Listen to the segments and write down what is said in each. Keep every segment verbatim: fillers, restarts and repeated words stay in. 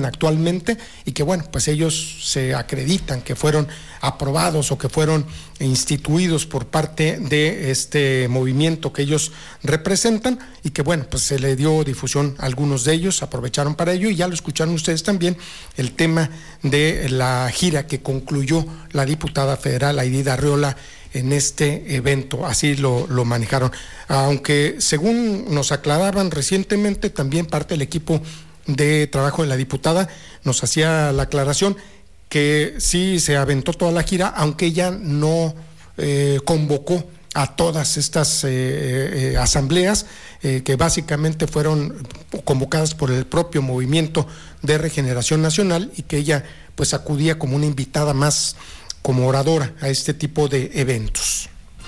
existen actualmente y que, bueno, pues ellos se acreditan que fueron aprobados o que fueron instituidos por parte de este movimiento que ellos representan y que, bueno, pues se le dio difusión a algunos de ellos, aprovecharon para ello y ya lo escucharon ustedes también, el tema de la gira que concluyó la diputada federal Aidida Arriola en este evento, así lo, lo manejaron. Aunque según nos aclaraban recientemente, también parte del equipo de trabajo de la diputada nos hacía la aclaración que sí se aventó toda la gira, aunque ella no eh, convocó a todas estas eh, eh, asambleas eh, que básicamente fueron convocadas por el propio Movimiento de Regeneración Nacional y que ella pues acudía como una invitada más, como oradora a este tipo de eventos.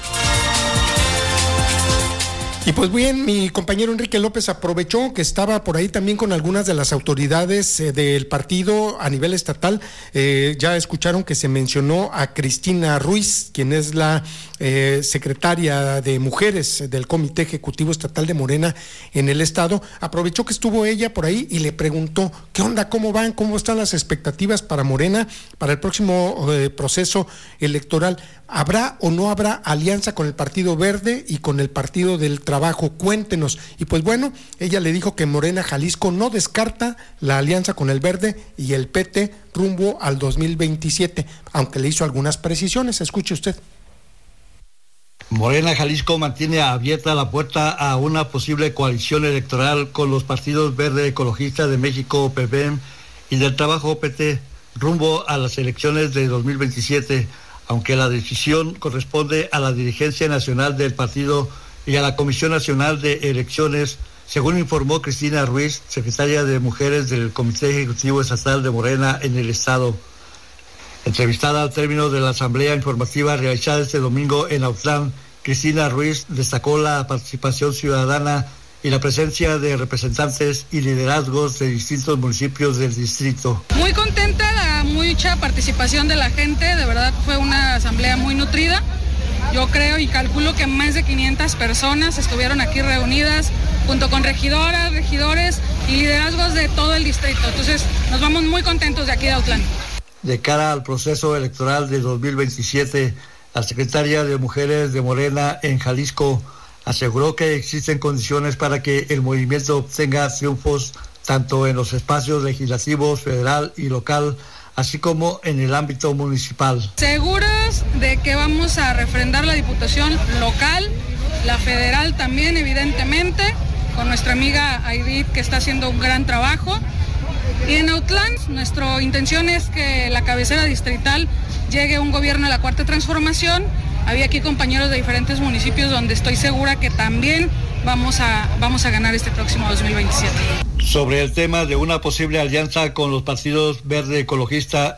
Y pues bien, mi compañero Enrique López aprovechó que estaba por ahí también con algunas de las autoridades eh, del partido a nivel estatal. Eh, ya escucharon que se mencionó a Cristina Ruiz, quien es la eh, secretaria de Mujeres del Comité Ejecutivo Estatal de Morena en el estado. Aprovechó que estuvo ella por ahí y le preguntó, ¿qué onda? ¿Cómo van? ¿Cómo están las expectativas para Morena, para el próximo eh, proceso electoral? ¿Habrá o no habrá alianza con el Partido Verde y con el Partido del Trabajo? Cuéntenos. Y pues bueno, ella le dijo que Morena Jalisco no descarta la alianza con el Verde y el P T rumbo al dos mil veintisiete, aunque le hizo algunas precisiones. Escuche usted. Morena Jalisco mantiene abierta la puerta a una posible coalición electoral con los partidos Verde Ecologista de México, P V M, y del Trabajo, P T, rumbo a las elecciones de dos mil veintisiete, aunque la decisión corresponde a la dirigencia nacional del partido y a la Comisión Nacional de Elecciones, según informó Cristina Ruiz, secretaria de Mujeres del Comité Ejecutivo Estatal de Morena en el estado. Entrevistada al término de la asamblea informativa realizada este domingo en Autlán, Cristina Ruiz destacó la participación ciudadana y la presencia de representantes y liderazgos de distintos municipios del distrito. Muy contenta, la mucha participación de la gente, de verdad fue una asamblea muy nutrida. Yo creo y calculo que más de quinientas personas estuvieron aquí reunidas junto con regidoras, regidores y liderazgos de todo el distrito. Entonces nos vamos muy contentos de aquí de Autlán. De cara al proceso electoral de dos mil veintisiete, la secretaria de Mujeres de Morena en Jalisco aseguró que existen condiciones para que el movimiento obtenga triunfos tanto en los espacios legislativos federal y local, así como en el ámbito municipal. Seguros de que vamos a refrendar la diputación local, la federal también, evidentemente, con nuestra amiga Aidid, que está haciendo un gran trabajo. Y en Autlán, nuestra intención es que la cabecera distrital llegue a un gobierno de la Cuarta Transformación. Había aquí compañeros de diferentes municipios donde estoy segura que también vamos a, vamos a ganar este próximo dos mil veintisiete. Sobre el tema de una posible alianza con los partidos Verde Ecologista